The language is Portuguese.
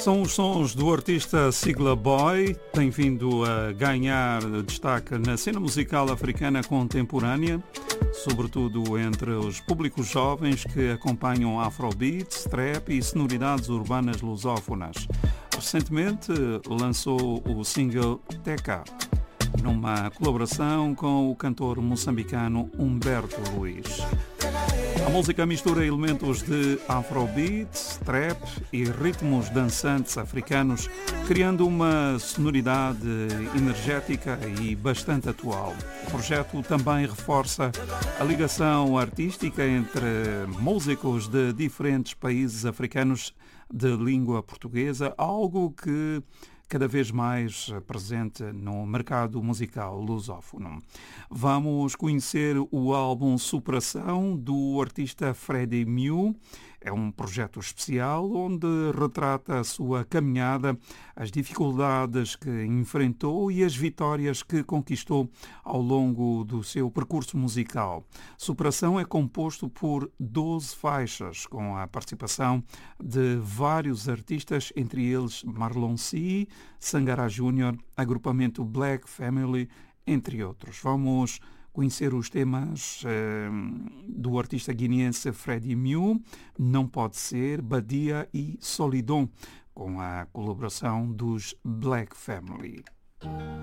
São os sons do artista Sigla Boy, tem vindo a ganhar destaque na cena musical africana contemporânea, sobretudo entre os públicos jovens que acompanham afrobeats, trap e sonoridades urbanas lusófonas. Recentemente lançou o single Teca, numa colaboração com o cantor moçambicano Humberto Luiz. A música mistura elementos de afrobeat, trap e ritmos dançantes africanos, criando uma sonoridade energética e bastante atual. O projeto também reforça a ligação artística entre músicos de diferentes países africanos de língua portuguesa, algo que cada vez mais presente no mercado musical lusófono. Vamos conhecer o álbum Superação do artista Freddie Mew. É um projeto especial onde retrata a sua caminhada, as dificuldades que enfrentou e as vitórias que conquistou ao longo do seu percurso musical. Superação é composto por 12 faixas, com a participação de vários artistas, entre eles Marlon C, Sangara Jr., agrupamento Black Family, entre outros. Vamos conhecer os temas do artista guineense Freddie Mew, Não Pode Ser, Badia e Solidão, com a colaboração dos Black Family.